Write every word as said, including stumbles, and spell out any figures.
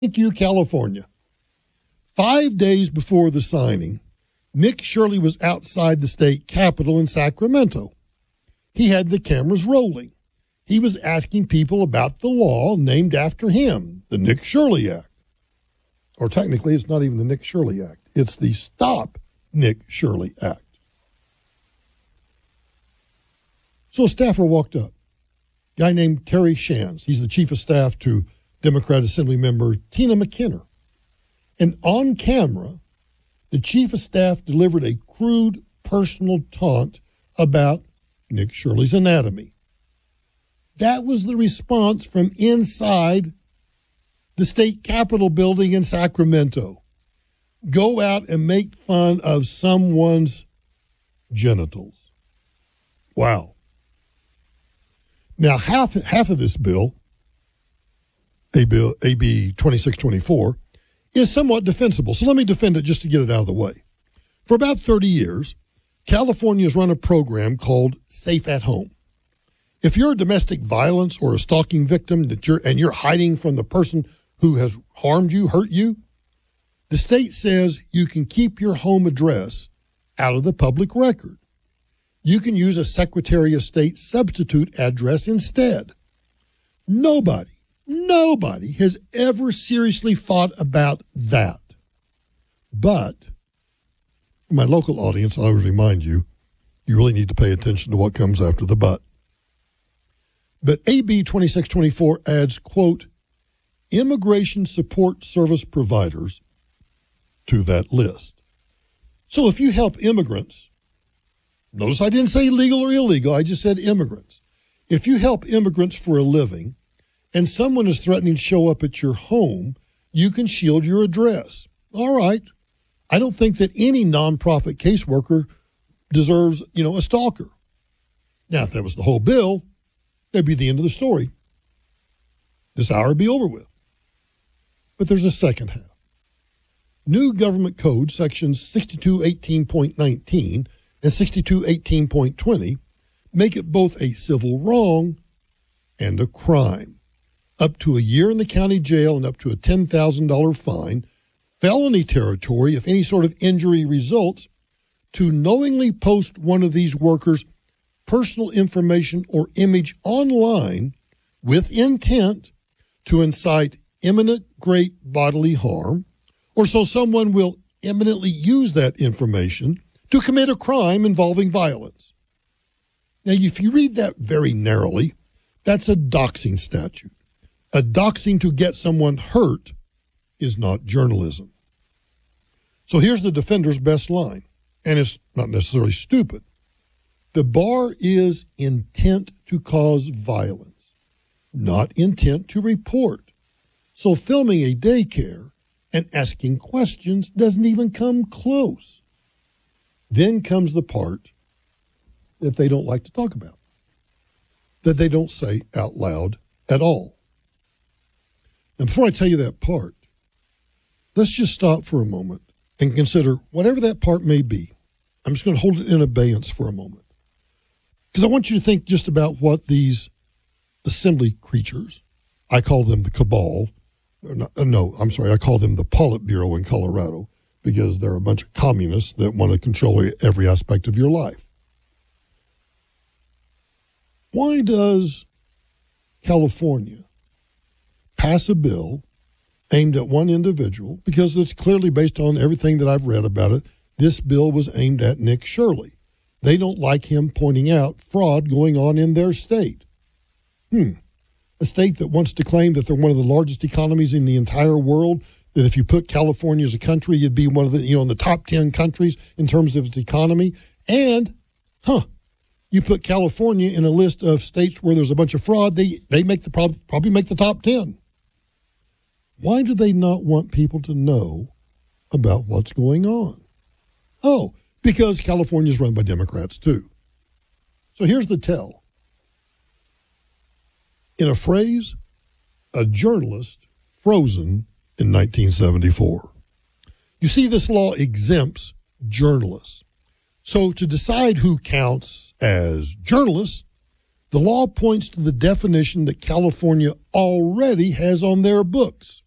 Thank you, California. Five days before the signing, Nick Shirley was outside the state capitol in Sacramento. He had the cameras rolling. He was asking people about the law named after him, the Nick Shirley Act. Or technically, it's not even the Nick Shirley Act. It's the Stop Nick Shirley Act. So a staffer walked up, a guy named Terry Shands. He's the chief of staff to Democrat Assembly member Tina McKinnon. And on camera, the chief of staff delivered a crude personal taunt about Nick Shirley's anatomy. That was the response from inside the state capitol building in Sacramento. Go out and make fun of someone's genitals. Wow. Now, half half of this bill, A B twenty-six twenty-four, is somewhat defensible. So let me defend it just to get it out of the way. For about thirty years, California has run a program called Safe at Home. If you're a domestic violence or a stalking victim that you're and you're hiding from the person who has harmed you, hurt you, the state says you can keep your home address out of the public record. You can use a Secretary of State substitute address instead. Nobody, nobody has ever seriously thought about that. But for my local audience, I would remind you, you really need to pay attention to what comes after the but. But A B twenty-six twenty-four adds, quote, immigration support service providers to that list. So if you help immigrants, notice I didn't say legal or illegal, I just said immigrants. If you help immigrants for a living and someone is threatening to show up at your home, you can shield your address. All right. I don't think that any nonprofit caseworker deserves, you know, a stalker. Now, if that was the whole bill, that'd be the end of the story. This hour would be over with. But there's a second half. New Government Code sections sixty-two eighteen point nineteen and sixty-two eighteen point twenty make it both a civil wrong and a crime. Up to a year in the county jail and up to a ten thousand dollars fine, felony territory if any sort of injury results, to knowingly post one of these workers' personal information or image online with intent to incite imminent great bodily harm, or so someone will imminently use that information to commit a crime involving violence. Now, if you read that very narrowly, that's a doxing statute. A doxing to get someone hurt is not journalism. So here's the defender's best line, and it's not necessarily stupid. The bar is intent to cause violence, not intent to report. So filming a daycare and asking questions doesn't even come close. Then comes the part that they don't like to talk about, that they don't say out loud at all. And before I tell you that part, let's just stop for a moment and consider whatever that part may be. I'm just going to hold it in abeyance for a moment, because I want you to think just about what these assembly creatures, I call them the cabal, or not, no, I'm sorry, I call them the Politburo in Colorado, because they're a bunch of communists that want to control every aspect of your life. Why does California pass a bill aimed at one individual? Because it's clearly based on everything that I've read about it. This bill was aimed at Nick Shirley. They don't like him pointing out fraud going on in their state. Hmm. A state that wants to claim that they're one of the largest economies in the entire world, that if you put California as a country, you'd be one of the, you know, in the top ten countries in terms of its economy. And, huh, you put California in a list of states where there's a bunch of fraud, they, they make the probably make the top ten. Why do they not want people to know about what's going on? Oh, because California is run by Democrats too. So here's the tell. In a phrase, a journalist frozen in nineteen seventy-four. You see, this law exempts journalists. So to decide who counts as journalists, the law points to the definition that California already has on their books.